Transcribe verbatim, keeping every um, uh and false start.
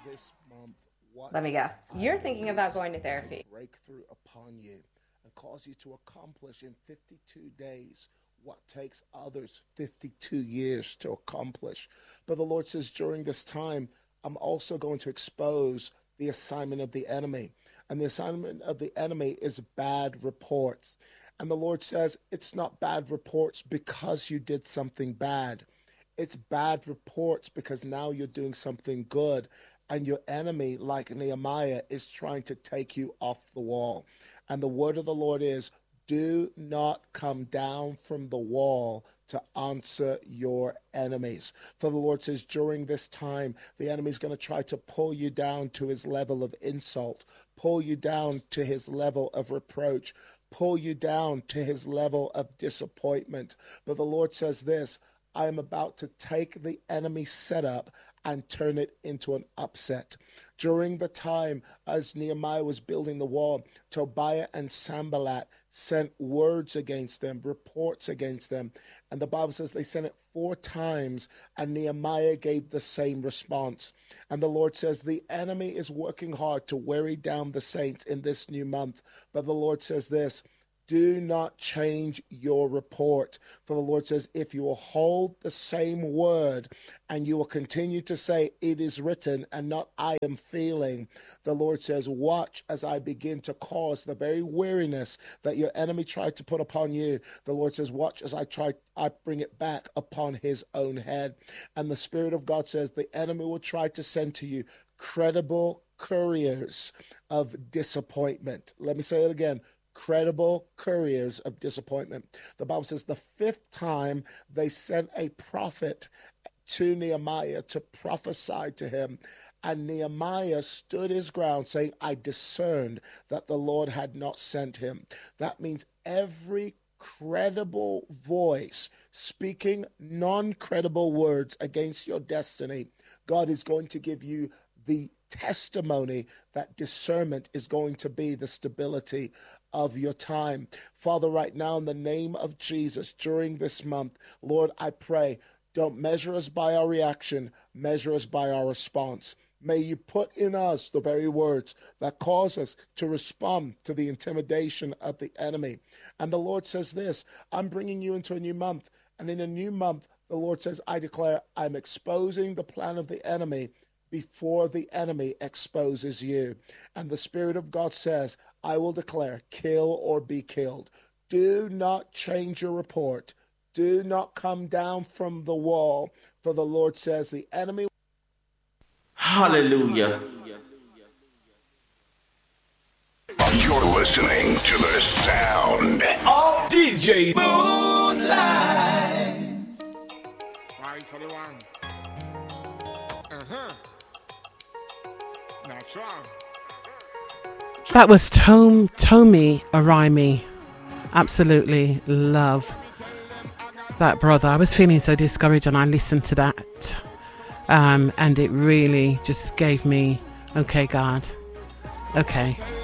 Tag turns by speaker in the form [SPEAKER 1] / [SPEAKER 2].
[SPEAKER 1] this month, what
[SPEAKER 2] Let me guess. You're thinking about going to therapy.
[SPEAKER 1] Breakthrough upon you and cause you to accomplish in fifty-two days what takes others fifty-two years to accomplish. But the Lord says during this time, I'm also going to expose the assignment of the enemy. And the assignment of the enemy is bad reports. And the Lord says it's not bad reports because you did something bad. It's bad reports because now you're doing something good. And your enemy, like Nehemiah, is trying to take you off the wall. And the word of the Lord is, do not come down from the wall to answer your enemies. For the Lord says during this time, the enemy is going to try to pull you down to his level of insult, pull you down to his level of reproach, pull you down to his level of disappointment. But the Lord says this, I am about to take the enemy setup and turn it into an upset. During the time as Nehemiah was building the wall, Tobiah and Sanballat sent words against them, reports against them. And the Bible says they sent it four times, and Nehemiah gave the same response. And the Lord says the enemy is working hard to weary down the saints in this new month. But the Lord says this, do not change your report. For the Lord says, if you will hold the same word and you will continue to say, it is written and not I am feeling, the Lord says, watch as I begin to cause the very weariness that your enemy tried to put upon you. The Lord says, watch as I try, I bring it back upon his own head. And the Spirit of God says, the enemy will try to send to you credible couriers of disappointment. Let me say it again. Credible couriers of disappointment. The Bible says the fifth time they sent a prophet to Nehemiah to prophesy to him, and Nehemiah stood his ground saying, I discerned that the Lord had not sent him. That means every credible voice speaking non-credible words against your destiny, God is going to give you the testimony that discernment is going to be the stability of your time. Father, right now in the name of Jesus, during this month, Lord, I pray, don't measure us by our reaction, measure us by our response. May you put in us the very words that cause us to respond to the intimidation of the enemy. And the Lord says this, I'm bringing you into a new month, and in a new month, the Lord says, I declare I'm exposing the plan of the enemy before the enemy exposes you. And the Spirit of God says, I will declare, kill or be killed. Do not change your report. Do not come down from the wall. For the Lord says, the enemy.
[SPEAKER 3] Hallelujah.
[SPEAKER 4] You're listening to the sound
[SPEAKER 3] of D J
[SPEAKER 4] Moonlight.
[SPEAKER 5] Right, so the one. Uh-huh.
[SPEAKER 6] That was Tom Tomi Araimi. Absolutely love that brother. I was feeling so discouraged and I listened to that um, and it really just gave me, okay, God, okay.